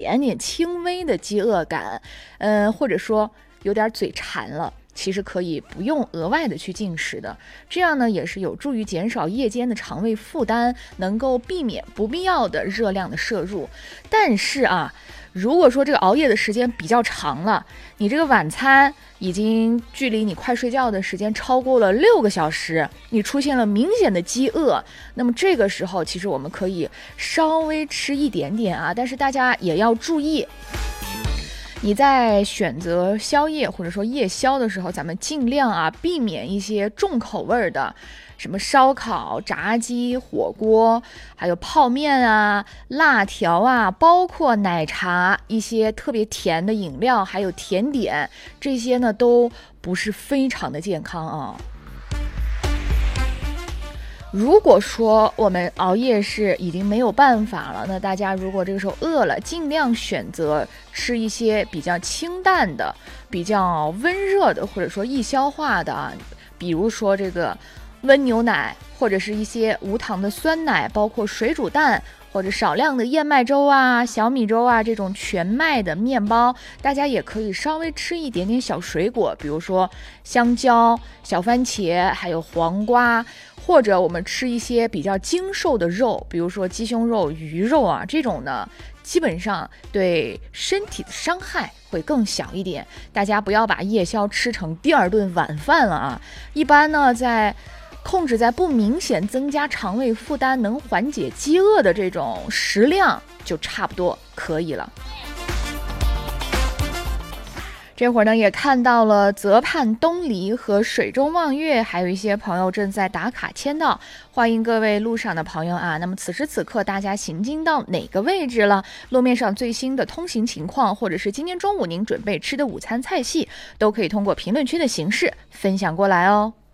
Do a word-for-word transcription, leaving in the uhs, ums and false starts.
点点轻微的饥饿感，呃，或者说有点嘴馋了，其实可以不用额外的去进食的，这样呢也是有助于减少夜间的肠胃负担，能够避免不必要的热量的摄入。但是啊，如果说这个熬夜的时间比较长了，你这个晚餐已经距离你快睡觉的时间超过了六个小时，你出现了明显的饥饿，那么这个时候其实我们可以稍微吃一点点啊，但是大家也要注意，你在选择宵夜或者说夜宵的时候，咱们尽量啊避免一些重口味的，什么烧烤、炸鸡、火锅，还有泡面啊、辣条啊，包括奶茶，一些特别甜的饮料，还有甜点，这些呢都不是非常的健康啊。如果说我们熬夜是已经没有办法了，那大家如果这个时候饿了，尽量选择吃一些比较清淡的、比较温热的，或者说易消化的啊，比如说这个温牛奶，或者是一些无糖的酸奶，包括水煮蛋，或者少量的燕麦粥啊、小米粥啊，这种全麦的面包，大家也可以稍微吃一点点小水果，比如说香蕉、小番茄，还有黄瓜，或者我们吃一些比较精瘦的肉，比如说鸡胸肉、鱼肉啊，这种呢基本上对身体的伤害会更小一点。大家不要把夜宵吃成第二顿晚饭了啊！一般呢，在控制在不明显增加肠胃负担、能缓解饥饿的这种食量就差不多可以了。这会儿呢也看到了泽畔东篱和水中望月，还有一些朋友正在打卡签到，欢迎各位路上的朋友啊。那么此时此刻大家行经到哪个位置了？路面上最新的通行情况，或者是今天中午您准备吃的午餐菜系，都可以通过评论区的形式分享过来哦。